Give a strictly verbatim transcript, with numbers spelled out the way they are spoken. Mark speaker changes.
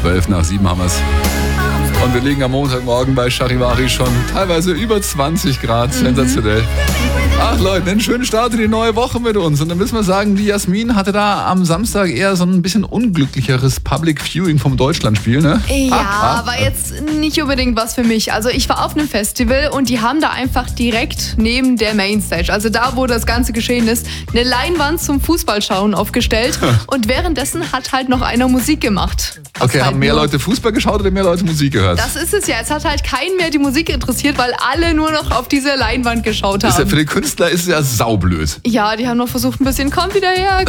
Speaker 1: zwölf nach sieben haben wir es. Und wir liegen am Montagmorgen bei Charivari schon teilweise über zwanzig Grad. Sensationell. Ach Leute, einen schönen Start in die neue Woche mit uns. Und dann müssen wir sagen, die Jasmin hatte da am Samstag eher so ein bisschen unglücklicheres Public Viewing vom Deutschlandspiel, ne?
Speaker 2: Ja,
Speaker 1: ah, ah.
Speaker 2: war jetzt nicht unbedingt was für mich. Also ich war auf einem Festival und die haben da einfach direkt neben der Mainstage, also da, wo das Ganze geschehen ist, eine Leinwand zum Fußballschauen aufgestellt. Und währenddessen hat halt noch einer Musik gemacht. Das
Speaker 1: Okay,
Speaker 2: halt
Speaker 1: haben mehr
Speaker 2: nur-
Speaker 1: Leute Fußball geschaut oder mehr Leute Musik gehört?
Speaker 2: Das ist es ja. Es hat halt keinen mehr die Musik interessiert, weil alle nur noch auf diese Leinwand geschaut haben.
Speaker 1: Ist ja für den Künstler ist es ja saublöd.
Speaker 2: Ja, die haben noch versucht, ein bisschen, komm wieder her,